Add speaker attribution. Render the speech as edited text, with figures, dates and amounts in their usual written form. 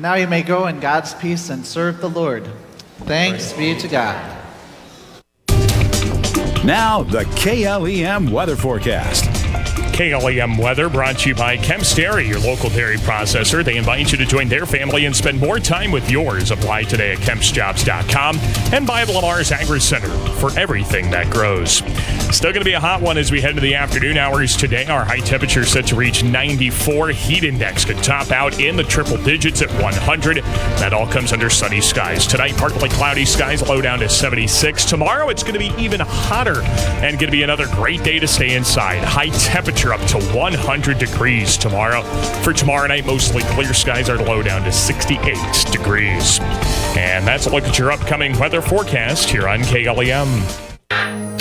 Speaker 1: Now you may go in God's peace and serve the Lord. Thanks be to God.
Speaker 2: Now, the KLEM weather forecast.
Speaker 3: KLEM weather brought to you by Kemp's Dairy, your local dairy processor. They invite you to join their family and spend more time with yours. Apply today at kempsjobs.com and by the Lamar's Agri Center for everything that grows. Still going to be a hot one as we head into the afternoon hours today. Our high temperature set to reach 94. Heat index could top out in the triple digits at 100. That all comes under sunny skies. Tonight, partly cloudy skies, low down to 76. Tomorrow, it's going to be even hotter and going to be another great day to stay inside. High temperature up to 100 degrees tomorrow. For tomorrow night, mostly clear skies, are low down to 68 degrees. And that's a look at your upcoming weather forecast here on KLEM.